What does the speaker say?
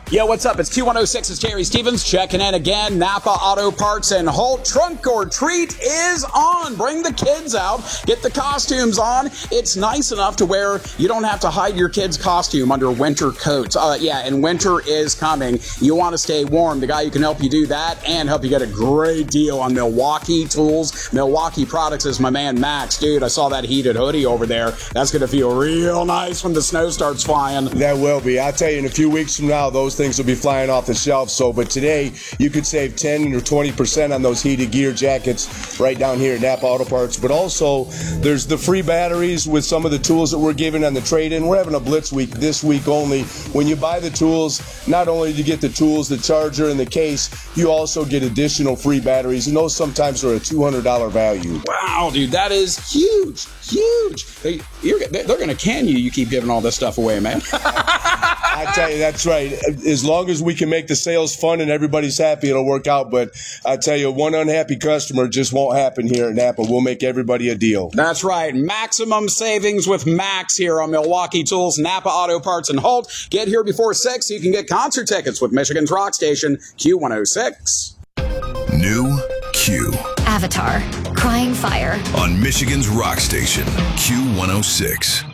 Yo, what's up? It's Q106. It's Jerry Stevens checking in again. Napa Auto Parts and Holt. Trunk or treat is on. Bring the kids out. Get the costumes on. It's nice enough to where you don't have to hide your kid's costume under winter coats. And winter is coming. You want to stay warm. The guy who can help you do that and help you get a great deal on Milwaukee tools, Milwaukee products is my man Max. Dude, I saw that heated hoodie over there. That's going to feel real nice when the snow starts flying. That will be. I'll tell you, in a few weeks from now, those things will be flying off the shelf. But today you could save 10 or 20% on those heated gear jackets right down here at Napa Auto Parts. But also there's the free batteries with some of the tools that we're giving on the trade-in. We're having a blitz week this week only. When you buy the tools, not only do you get the tools, the charger, and the case, you also get additional free batteries, and those sometimes are a $200 value. Wow, dude, that is huge. They're going to can you. You keep giving all this stuff away, man. I tell you, that's right. As long as we can make the sales fun and everybody's happy, it'll work out. But I tell you, one unhappy customer just won't happen here at Napa. We'll make everybody a deal. That's right. Maximum savings with Max here on Milwaukee Tools, Napa Auto Parts, and Holt. Get here before 6 so you can get concert tickets with Michigan's rock station, Q106. New Q. Avatar, Crying Fire. On Michigan's rock station, Q106.